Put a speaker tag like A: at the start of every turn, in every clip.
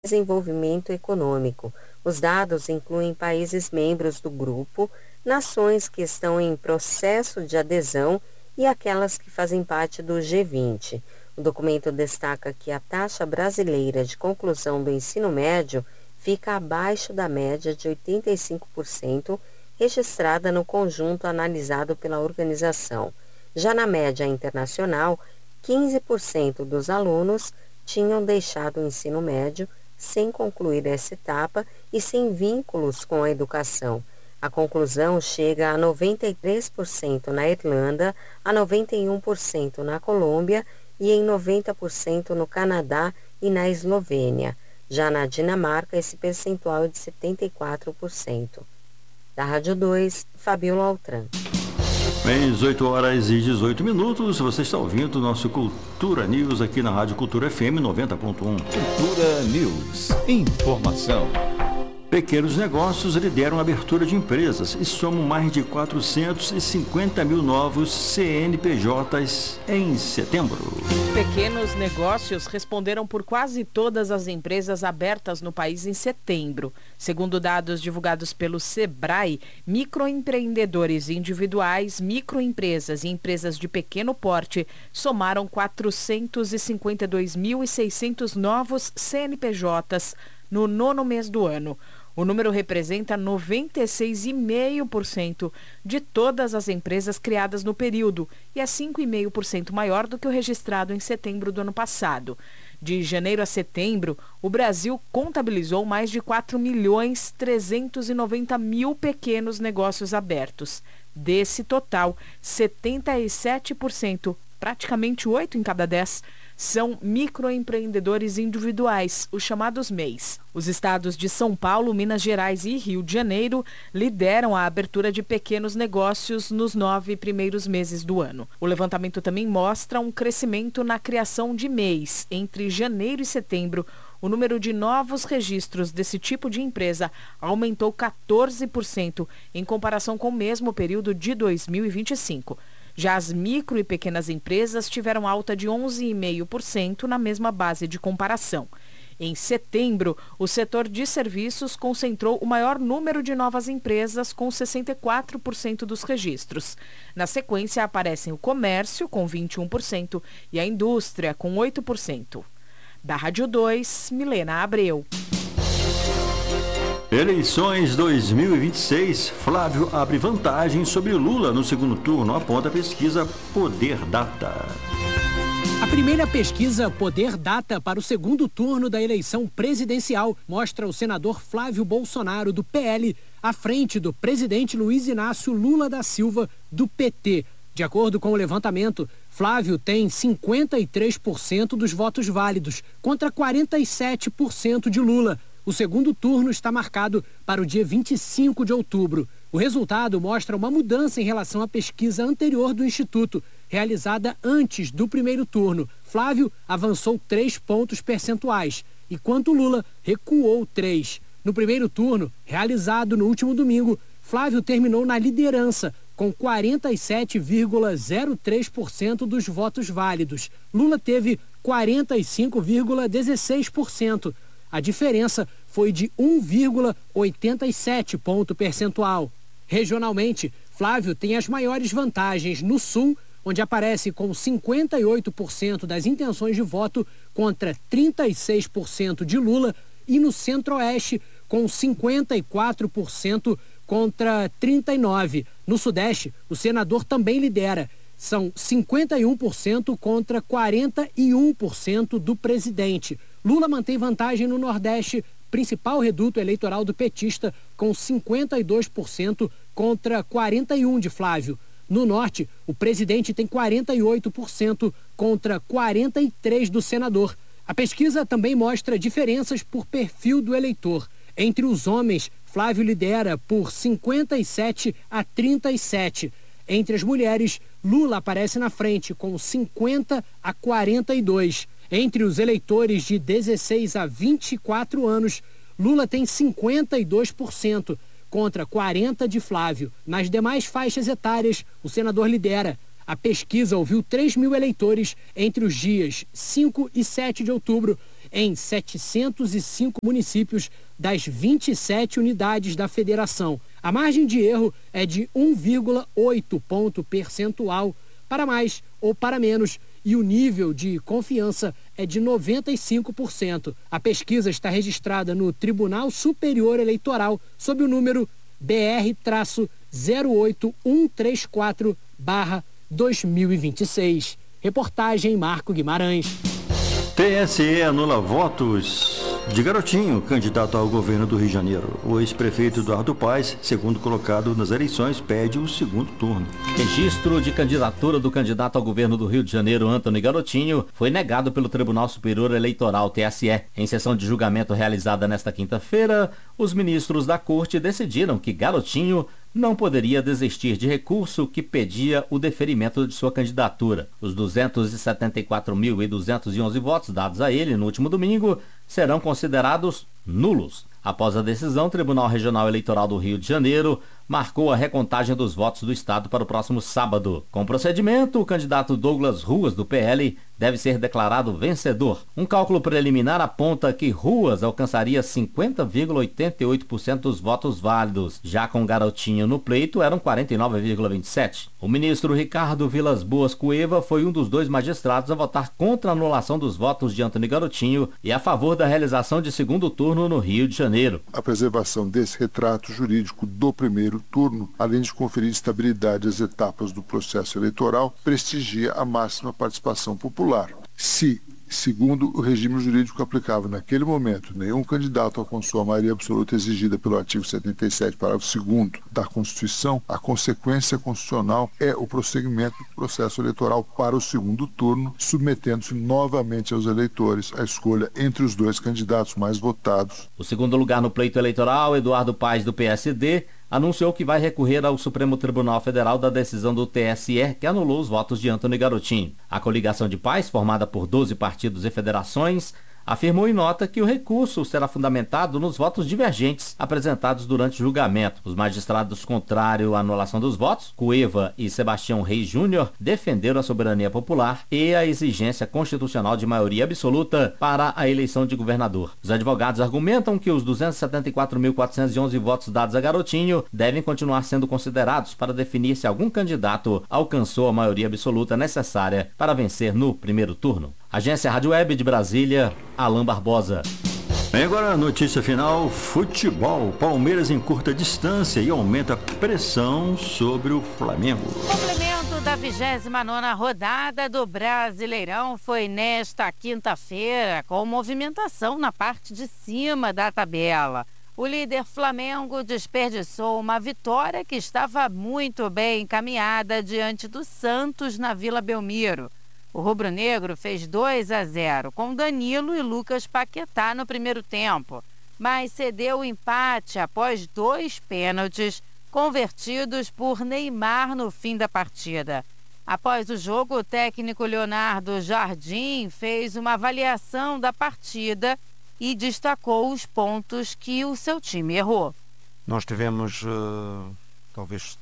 A: desenvolvimento econômico. Os dados incluem países membros do grupo, nações que estão em processo de adesão e aquelas que fazem parte do G20. O documento destaca que a taxa brasileira de conclusão do ensino médio fica abaixo da média de 85% registrada no conjunto analisado pela organização. Já na média internacional, 15% dos alunos tinham deixado o ensino médio sem concluir essa etapa e sem vínculos com a educação. A conclusão chega a 93% na Irlanda, a 91% na Colômbia e em 90% no Canadá e na Eslovênia. Já na Dinamarca, esse percentual é de 74%. Da Rádio 2, Fabiola Altran.
B: Bem, 18h18, você está ouvindo o nosso Cultura News aqui na Rádio Cultura FM 90.1.
C: Cultura News. Informação.
B: Pequenos negócios lideram a abertura de empresas e somam mais de 450 mil novos CNPJs em setembro.
D: Pequenos negócios responderam por quase todas as empresas abertas no país em setembro. Segundo dados divulgados pelo Sebrae, microempreendedores individuais, microempresas e empresas de pequeno porte somaram 452.600 novos CNPJs no 9º mês do ano. O número representa 96,5% de todas as empresas criadas no período e é 5,5% maior do que o registrado em setembro do ano passado. De janeiro a setembro, o Brasil contabilizou mais de 4.390.000 pequenos negócios abertos. Desse total, 77%, praticamente 8 em cada 10, são microempreendedores individuais, os chamados MEIs. Os estados de São Paulo, Minas Gerais e Rio de Janeiro lideram a abertura de pequenos negócios nos 9 primeiros meses do ano. O levantamento também mostra um crescimento na criação de MEIs. Entre janeiro e setembro, o número de novos registros desse tipo de empresa aumentou 14% em comparação com o mesmo período de 2025. Já as micro e pequenas empresas tiveram alta de 11,5% na mesma base de comparação. Em setembro, o setor de serviços concentrou o maior número de novas empresas, com 64% dos registros. Na sequência, aparecem o comércio, com 21%, e a indústria, com 8%. Da Rádio 2, Milena Abreu.
B: Eleições 2026, Flávio abre vantagem sobre Lula no segundo turno, aponta a pesquisa Poder Data.
E: A primeira pesquisa Poder Data para o segundo turno da eleição presidencial mostra o senador Flávio Bolsonaro, do PL, à frente do presidente Luiz Inácio Lula da Silva, do PT. De acordo com o levantamento, Flávio tem 53% dos votos válidos, contra 47% de Lula. O segundo turno está marcado para o dia 25 de outubro. O resultado mostra uma mudança em relação à pesquisa anterior do Instituto, realizada antes do primeiro turno. Flávio avançou 3 pontos percentuais, enquanto Lula recuou 3. No primeiro turno, realizado no último domingo, Flávio terminou na liderança, com 47,03% dos votos válidos. Lula teve 45,16%. A diferença foi de 1,87 ponto percentual. Regionalmente, Flávio tem as maiores vantagens no Sul, onde aparece com 58% das intenções de voto contra 36% de Lula, e no Centro-Oeste, com 54% contra 39%. No Sudeste, o senador também lidera. São 51% contra 41% do presidente. Lula mantém vantagem no Nordeste, principal reduto eleitoral do petista, com 52% contra 41% de Flávio. No Norte, o presidente tem 48% contra 43% do senador. A pesquisa também mostra diferenças por perfil do eleitor. Entre os homens, Flávio lidera por 57 a 37. Entre as mulheres, Lula aparece na frente com 50 a 42. Entre os eleitores de 16 a 24 anos, Lula tem 52% contra 40% de Flávio. Nas demais faixas etárias, o senador lidera. A pesquisa ouviu 3 mil eleitores entre os dias 5 e 7 de outubro em 705 municípios das 27 unidades da federação. A margem de erro é de 1,8 ponto percentual para mais ou para menos e o nível de confiança é de 95%. A pesquisa está registrada no Tribunal Superior Eleitoral sob o número BR-08134/2026. Reportagem Marco Guimarães.
B: TSE anula votos de Garotinho, candidato ao governo do Rio de Janeiro. O ex-prefeito Eduardo Paes, segundo colocado nas eleições, pede o segundo turno.
F: Registro de candidatura do candidato ao governo do Rio de Janeiro, Antony Garotinho, foi negado pelo Tribunal Superior Eleitoral, TSE. Em sessão de julgamento realizada nesta quinta-feira, os ministros da Corte decidiram que Garotinho não poderia desistir de recurso que pedia o deferimento de sua candidatura. Os 274.211 votos dados a ele no último domingo serão considerados nulos. Após a decisão, o Tribunal Regional Eleitoral do Rio de Janeiro marcou a recontagem dos votos do Estado para o próximo sábado. Com o procedimento, o candidato Douglas Ruas, do PL, deve ser declarado vencedor. Um cálculo preliminar aponta que Ruas alcançaria 50,88% dos votos válidos. Já com Garotinho no pleito, eram 49,27%. O ministro Ricardo Vilas Boas Cueva foi um dos dois magistrados a votar contra a anulação dos votos de Antony Garotinho e a favor da realização de segundo turno no Rio de Janeiro.
G: A preservação desse retrato jurídico do primeiro turno, além de conferir estabilidade às etapas do processo eleitoral, prestigia a máxima participação popular. Se, segundo o regime jurídico aplicável naquele momento, nenhum candidato alcançou a maioria absoluta exigida pelo artigo 77, parágrafo 2º da Constituição, a consequência constitucional é o prosseguimento do processo eleitoral para o segundo turno, submetendo-se novamente aos eleitores a escolha entre os dois candidatos mais votados.
F: O segundo lugar no pleito eleitoral, Eduardo Paes, do PSD, anunciou que vai recorrer ao Supremo Tribunal Federal da decisão do TSE que anulou os votos de Antony Garotinho. A coligação de Paes, formada por 12 partidos e federações, afirmou em nota que o recurso será fundamentado nos votos divergentes apresentados durante o julgamento. Os magistrados contrários à anulação dos votos, Cueva e Sebastião Reis Júnior, defenderam a soberania popular e a exigência constitucional de maioria absoluta para a eleição de governador. Os advogados argumentam que os 274.411 votos dados a Garotinho devem continuar sendo considerados para definir se algum candidato alcançou a maioria absoluta necessária para vencer no primeiro turno. Agência Rádio Web de Brasília, Alain Barbosa.
B: E agora a notícia final, futebol. Palmeiras encurta distância e aumenta a pressão sobre o Flamengo.
H: O complemento da 29ª rodada do Brasileirão foi nesta quinta-feira, com movimentação na parte de cima da tabela. O líder Flamengo desperdiçou uma vitória que estava muito bem encaminhada diante do Santos na Vila Belmiro. O rubro-negro fez 2-0 com Danilo e Lucas Paquetá no primeiro tempo, mas cedeu o empate após 2 pênaltis convertidos por Neymar no fim da partida. Após o jogo, o técnico Leonardo Jardim fez uma avaliação da partida e destacou os pontos que o seu time errou.
I: Nós tivemos talvez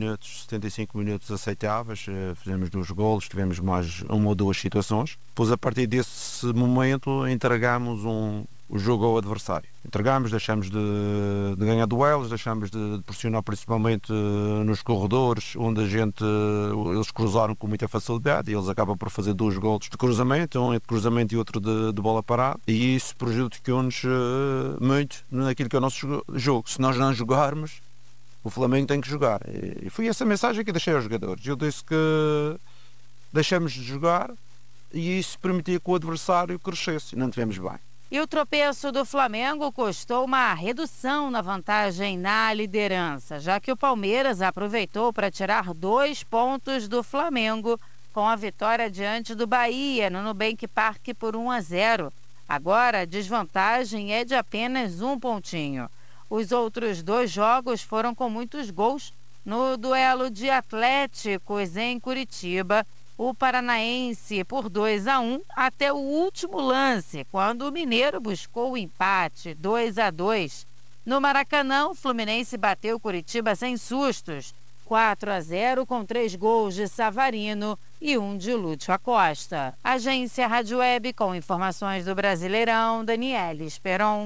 I: 75 minutos aceitáveis, fizemos 2 golos, tivemos mais uma ou 2 situações. Depois, a partir desse momento, entregamos o jogo ao adversário. Entregamos, deixamos de ganhar duelos, deixamos de pressionar principalmente nos corredores, onde eles cruzaram com muita facilidade e eles acabam por fazer 2 golos de cruzamento, um de cruzamento e outro de bola parada, e isso prejudicou-nos muito naquilo que é o nosso jogo. Se nós não jogarmos, o Flamengo tem que jogar. E foi essa mensagem que deixei aos jogadores. Eu disse que deixamos de jogar e isso permitia que o adversário crescesse. E não tivemos bem.
H: E o tropeço do Flamengo custou uma redução na vantagem na liderança, já que o Palmeiras aproveitou para tirar 2 pontos do Flamengo com a vitória diante do Bahia no Nubank Park por 1-0. Agora a desvantagem é de apenas 1 pontinho. Os outros 2 jogos foram com muitos gols. No duelo de Atléticos em Curitiba, o Paranaense por 2-1 até o último lance, quando o Mineiro buscou o empate 2-2. No Maracanã, o Fluminense bateu Curitiba sem sustos, 4-0 com 3 gols de Savarino e 1 de Lúcio Acosta. Agência Rádio Web com informações do Brasileirão, Daniele Esperon.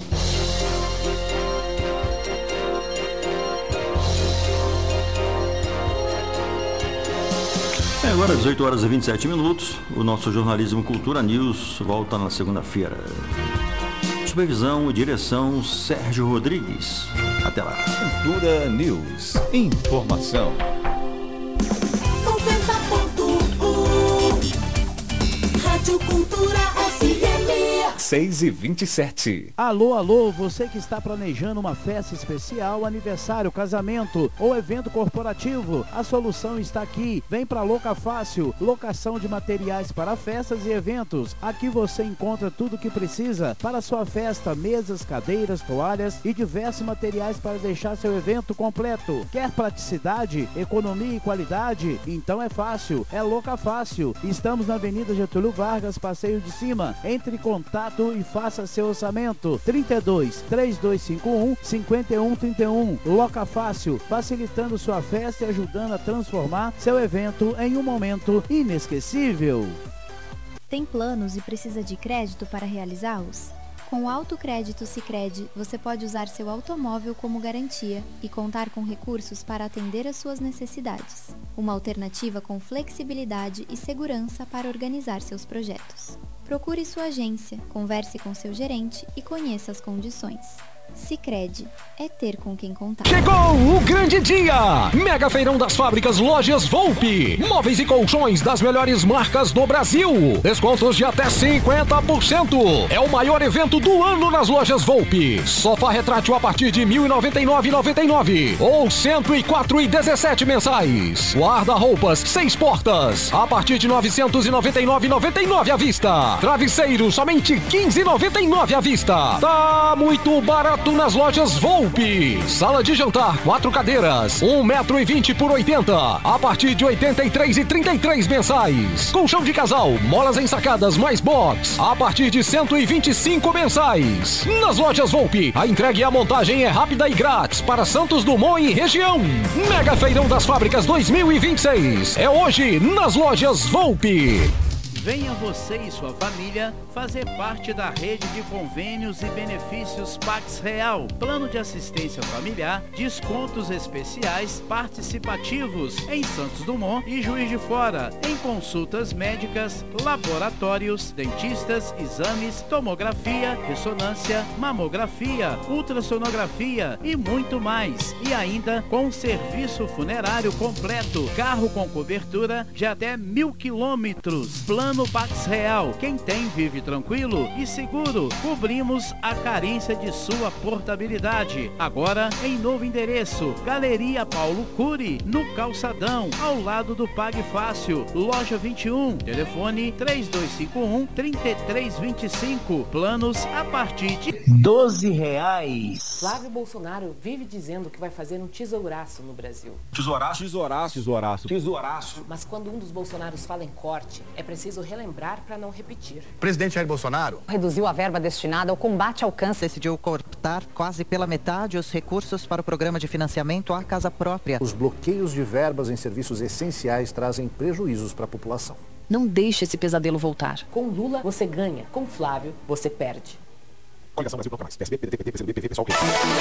B: Agora, 18 horas e 27 minutos, o nosso Jornalismo Cultura News volta na segunda-feira. Supervisão e direção, Sérgio Rodrigues. Até lá.
C: Cultura News. Informação.
J: 90.1 Rádio Cultura FM.
C: 6h27.
K: Alô, você que está planejando uma festa especial, aniversário, casamento ou evento corporativo, a solução está aqui. Vem para Loca Fácil, locação de materiais para festas e eventos. Aqui você encontra tudo o que precisa para sua festa, mesas, cadeiras, toalhas e diversos materiais para deixar seu evento completo. Quer praticidade, economia e qualidade? Então é fácil, é Loca Fácil. Estamos na Avenida Getúlio Vargas, Passeio de Cima. Entre em contato e faça seu orçamento. 32-3251-5131. Loca Fácil, facilitando sua festa e ajudando a transformar seu evento em um momento inesquecível.
L: Tem planos e precisa de crédito para realizá-los? Com o Autocrédito Sicredi, você pode usar seu automóvel como garantia e contar com recursos para atender às suas necessidades. Uma alternativa com flexibilidade e segurança para organizar seus projetos. Procure sua agência, converse com seu gerente e conheça as condições. Sicredi, é ter com quem contar.
M: Chegou o grande dia! Mega Feirão das Fábricas Lojas Volpi. Móveis e colchões das melhores marcas do Brasil. Descontos de até 50%. É o maior evento do ano nas Lojas Volpi. Sofá retrátil a partir de R$ 1.099,99 ou R$ 104,17 mensais. Guarda-roupas 6 portas a partir de R$ 999,99 à vista. Travesseiro somente R$ 15,99 à vista. Tá muito barato nas Lojas Volpi. Sala de jantar, 4 cadeiras, 1,20 m por 80, a partir de R$ 83,33 mensais. Colchão de casal, molas ensacadas mais box, a partir de R$ 125 mensais. Nas Lojas Volpi, a entrega e a montagem é rápida e grátis para Santos Dumont e região. Mega Feirão das Fábricas 2026. É hoje nas Lojas Volpi.
K: Venha você e sua família fazer parte da rede de convênios e benefícios Pax Real. Plano de assistência familiar, descontos especiais participativos em Santos Dumont e Juiz de Fora, em consultas médicas, laboratórios, dentistas, exames, tomografia, ressonância, mamografia, ultrassonografia e muito mais. E ainda com serviço funerário completo, carro com cobertura de até 1.000 quilômetros. Plano Pax Real. Quem tem vive tranquilo e seguro. Cobrimos a carência de sua portabilidade. Agora em novo endereço, Galeria Paulo Cury, no Calçadão, ao lado do Pague Fácil, loja 21. Telefone 3251-3325. Planos a partir de R$12.
N: Flávio Bolsonaro vive dizendo que vai fazer um tesouraço no Brasil.
O: Tesouraço? Tesouraço. Tesouraço. Tesouraço.
N: Mas quando um dos Bolsonaros fala em corte, é preciso relembrar para não repetir.
O: O presidente Jair Bolsonaro
P: reduziu a verba destinada ao combate ao câncer. Decidiu cortar quase pela metade os recursos para o programa de financiamento à casa própria.
Q: Os bloqueios de verbas em serviços essenciais trazem prejuízos para a população.
N: Não deixe esse pesadelo voltar. Com Lula, você ganha. Com Flávio, você perde.
O: Coligação Brasil Proclamais. PSB, PDT, PT, PCdoB, PV, PSOL.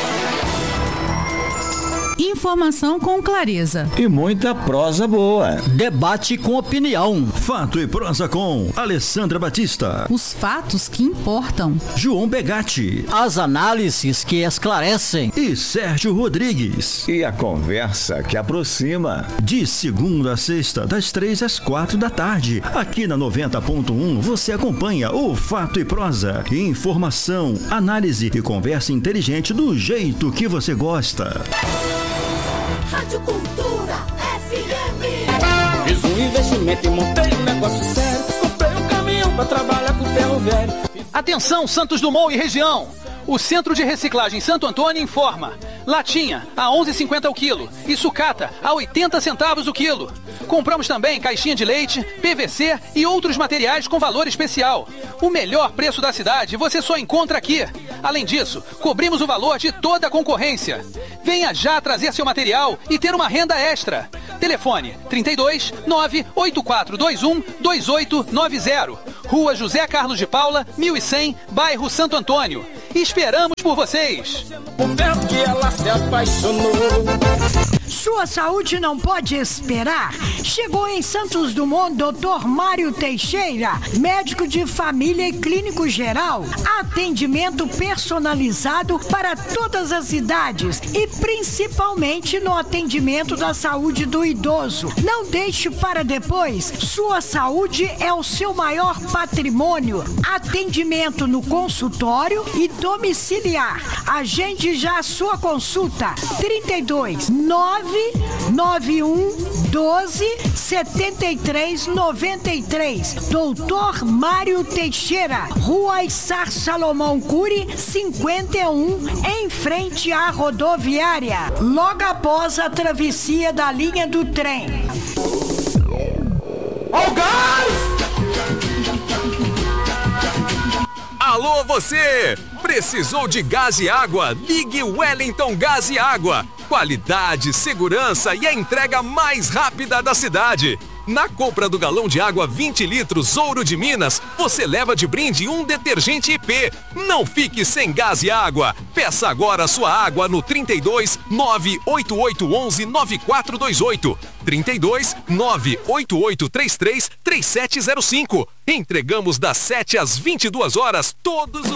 R: Informação com clareza.
B: E muita prosa boa.
S: Debate com opinião.
B: Fato e prosa com Alessandra Batista.
R: Os fatos que importam.
B: João Begatti.
S: As análises que esclarecem.
B: E Sérgio Rodrigues.
C: E a conversa que aproxima.
B: De segunda a sexta, das 3 às 4 da tarde. Aqui na 90.1 você acompanha o Fato e Prosa. Informação, análise e conversa inteligente do jeito que você gosta.
J: Rádio Cultura FM.
T: Fiz um investimento e montei um negócio sério. Comprei um caminhão pra trabalhar com ferro velho.
U: Atenção, Santos Dumont e região. O Centro de Reciclagem Santo Antônio informa. Latinha a 11,50 o quilo e sucata a 80 centavos o quilo. Compramos também caixinha de leite, PVC e outros materiais com valor especial. O melhor preço da cidade você só encontra aqui. Além disso, cobrimos o valor de toda a concorrência. Venha já trazer seu material e ter uma renda extra. Telefone 32 98421 2890. Rua José Carlos de Paula, 1100, bairro Santo Antônio. Esperamos por vocês.
T: Que ela se apaixonou.
A: Sua saúde não pode esperar. Chegou em Santos Dumont Dr. Mário Teixeira, médico de família e clínico geral. Atendimento personalizado para todas as idades e principalmente no atendimento da saúde do idoso. Não deixe para depois. Sua saúde é o seu maior patrimônio. Atendimento no consultório e domiciliar. Agende já a sua consulta. 32 991 12 73 93. Doutor Mário Teixeira, Rua Issar Salomão Cury, 51, em frente à rodoviária, logo após a travessia da linha do trem.
V: Ó o gás! Alô você! Precisou de gás e água? Ligue Wellington Gás e Água. Qualidade, segurança e a entrega mais rápida da cidade. Na compra do galão de água 20 litros Ouro de Minas, você leva de brinde um detergente IP. Não fique sem gás e água. Peça agora sua água no 32 98811 9428. 32 98833 3705. Entregamos das 7 às 22 horas todos os